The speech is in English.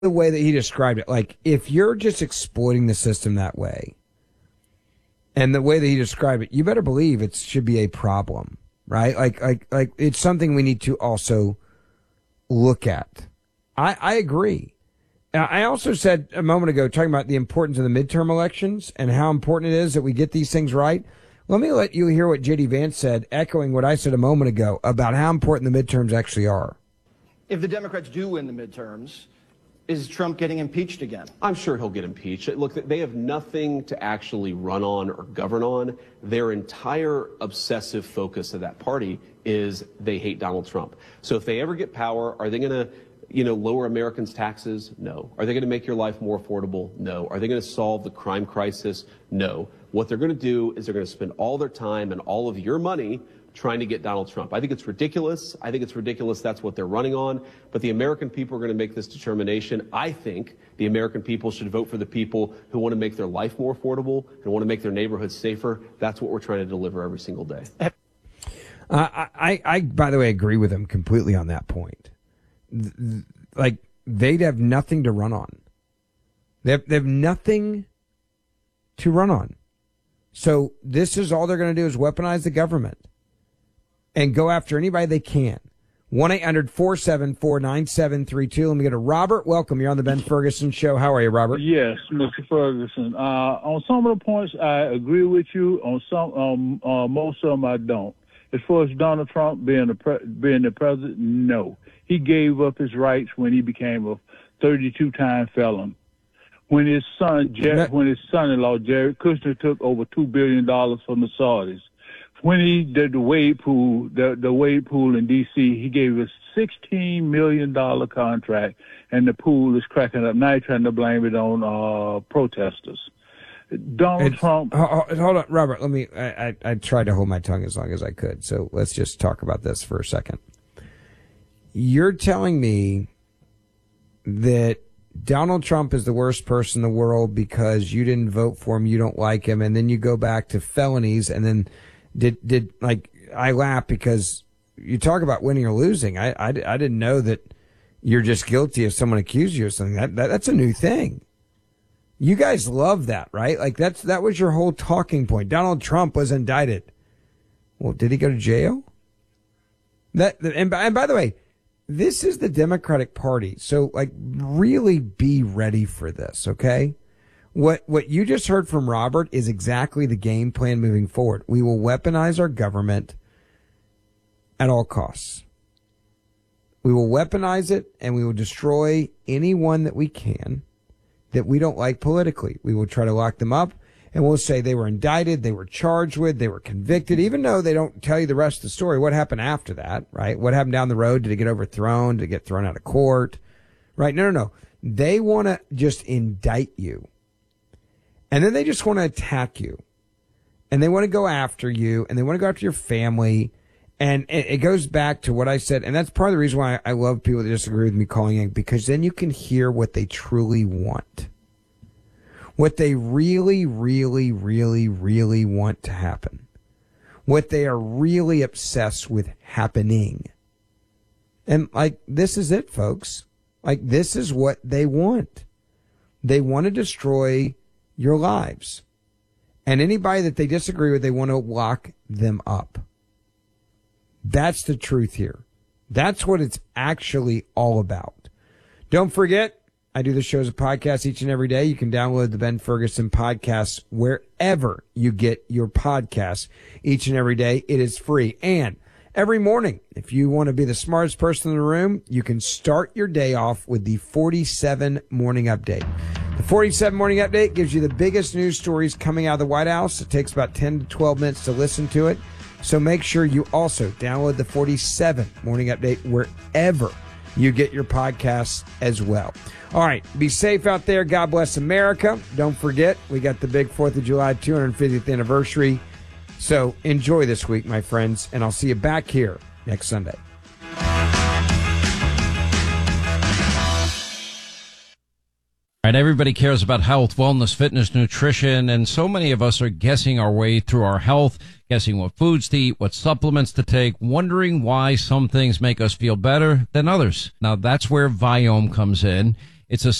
the way that he described it. Like, if you're just exploiting the system that way, and the way that he described it, you better believe it should be a problem, right? Like it's something we need to also look at. I agree. I also said a moment ago, talking about the importance of the midterm elections and how important it is that we get these things right. Let me let you hear what J.D. Vance said, echoing what I said a moment ago about how important the midterms actually are. If the Democrats do win the midterms, is Trump getting impeached again? I'm sure he'll get impeached. Look, they have nothing to actually run on or govern on. Their entire obsessive focus of that party is they hate Donald Trump. So if they ever get power, are they going to lower Americans' taxes? No. Are they going to make your life more affordable? No. Are they going to solve the crime crisis? No. What they're going to do is they're going to spend all their time and all of your money trying to get Donald Trump. I think it's ridiculous. That's what they're running on. But the American people are going to make this determination. I think the American people should vote for the people who want to make their life more affordable and want to make their neighborhoods safer. That's what we're trying to deliver every single day. I by the way, agree with him completely on that point. Like, they'd have nothing to run on. They have nothing to run on. So this is all they're going to do is weaponize the government and go after anybody they can. 1-800-474-9732. Let me go to Robert. Welcome. You're on the Ben Ferguson Show. How are you, Robert? Yes, Mr. Ferguson. On some of the points, I agree with you. On some, most of them, I don't. As far as Donald Trump being the president, no. He gave up his rights when he became a 32-time felon. When his son-in-law Jared Kushner took over $2 billion from the Saudis. When he did the Wade pool, the Wade pool in D.C., he gave us $16 million contract, and the pool is cracking up. Now he's trying to blame it on protesters. Donald Trump. Hold on, Robert. I tried to hold my tongue as long as I could. So let's just talk about this for a second. You're telling me that Donald Trump is the worst person in the world because you didn't vote for him, you don't like him, and then you go back to felonies, and then did I laugh because you talk about winning or losing. I didn't know that you're just guilty if someone accused you of something. That's a new thing. You guys love that, right? Like that was your whole talking point. Donald Trump was indicted. Well, did he go to jail? And by the way, this is the Democratic Party. So like really be ready for this, okay? What you just heard from Robert is exactly the game plan moving forward. We will weaponize our government at all costs. We will weaponize it, and we will destroy anyone that we can that we don't like politically. We will try to lock them up, and we'll say they were indicted, they were charged with, they were convicted, even though they don't tell you the rest of the story. What happened after that, right? What happened down the road? Did it get overthrown? Did it get thrown out of court? Right? No. They want to just indict you. And then they just want to attack you. And they want to go after you, and they want to go after your family. And it goes back to what I said, and that's part of the reason why I love people that disagree with me calling in, because then you can hear what they truly want. What they really, really, really, really want to happen. What they are really obsessed with happening. And like, this is it, folks. Like, this is what they want. They want to destroy your lives. And anybody that they disagree with, they want to lock them up. That's the truth here. That's what it's actually all about. Don't forget, I do the show as a podcast each and every day. You can download the Ben Ferguson podcast wherever you get your podcasts each and every day. It is free. And every morning, if you want to be the smartest person in the room, you can start your day off with the 47 Morning Update. The 47 Morning Update gives you the biggest news stories coming out of the White House. It takes about 10 to 12 minutes to listen to it. So make sure you also download the 47 Morning Update wherever you get your podcasts as well. All right, be safe out there. God bless America. Don't forget, we got the big 4th of July 250th anniversary. So enjoy this week, my friends, and I'll see you back here next Sunday. All right, everybody cares about health, wellness, fitness, nutrition, and so many of us are guessing our way through our health, guessing what foods to eat, what supplements to take, wondering why some things make us feel better than others. Now, that's where Viome comes in. It's a